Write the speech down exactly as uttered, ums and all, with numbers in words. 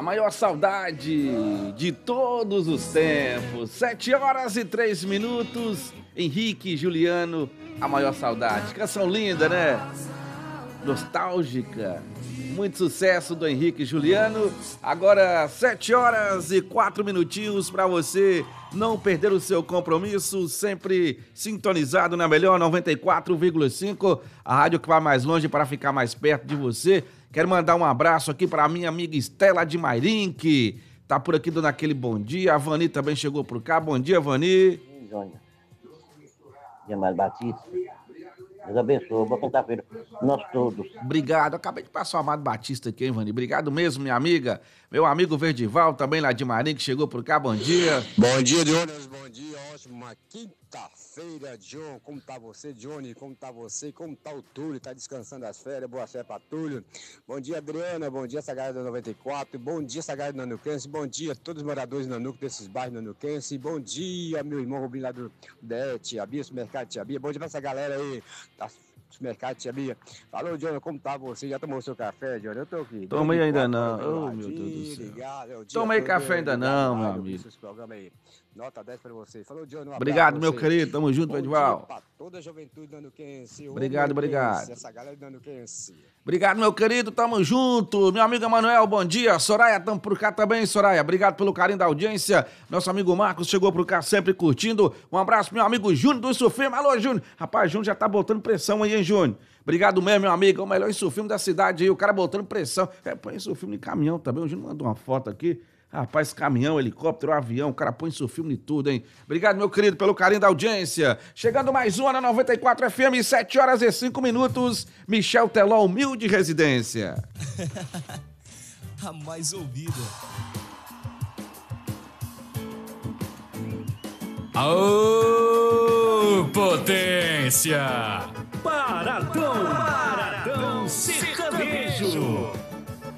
maior saudade de todos os tempos. Sete horas e três minutos. Henrique e Juliano, a maior saudade. Canção linda, né? Nostálgica. Muito sucesso do Henrique e Juliano. Agora, sete horas e quatro minutinhos para você não perder o seu compromisso, sempre sintonizado na melhor noventa e quatro vírgula cinco, a rádio que vai mais longe para ficar mais perto de você. Quero mandar um abraço aqui para minha amiga Estela de Mairinque, tá por aqui dando aquele bom dia. A Vani também chegou por cá. Bom dia, Vani. Jônia. Jamal Batista. Deus abençoe. Boa quinta-feira. Nós todos. Obrigado. Acabei de passar o Amado Batista aqui, hein, Vani? Obrigado mesmo, minha amiga. Meu amigo Verdival, também lá de Marinho, que chegou por cá. Bom dia. Bom dia, Jonas. Bom dia. Ótimo. Uma quinta-feira, John. Como tá você, Johnny? Como tá você? Como tá o Túlio? Tá descansando as férias? Boa fé pra Túlio. Bom dia, Adriana. Bom dia, Sagrada da noventa e quatro. Bom dia, Sagrada Nanuquense. Bom dia a todos os moradores do Nanuco, desses bairros Nanuquense. Bom dia, meu irmão Rubinho lá do D E, Tia Bia, supermercado Tia Bia. Bom dia pra essa galera aí da supermercado Tia Bia. Falou, Johnny, como tá você? Já tomou o seu café, Johnny? Eu tô aqui. Tomei ainda não. Oh, meu Deus do céu. Ligado, Tomei café ainda não, meu amigo. Nota dez para você. Falou, Johnny, um obrigado, meu querido. Tamo junto, Verdival. Toda a juventude nanuquense. Obrigado, obrigado. Essa galera nanuquense. Obrigado, meu querido. Tamo junto. Meu amigo Emanuel, bom dia. Soraya, tamo por cá também, Soraya. Obrigado pelo carinho da audiência. Nosso amigo Marcos chegou por cá sempre curtindo. Um abraço, meu amigo Júnior do Insufilme. Alô, Júnior. Rapaz, Júnior já tá botando pressão aí, hein, Júnior? Obrigado mesmo, meu amigo. É o melhor Insufilme da cidade aí. O cara botando pressão. É, põe Insufilme em caminhão também. O Júnior mandou uma foto aqui. Rapaz, caminhão, helicóptero, avião, o cara põe Insufilme em tudo, hein? Obrigado, meu querido, pelo carinho da audiência. Chegando mais uma na noventa e quatro F M, sete horas e cinco minutos. Michel Teló, humilde residência. A mais ouvida. Aô, potência! Paradão, Paradão Sertanejo.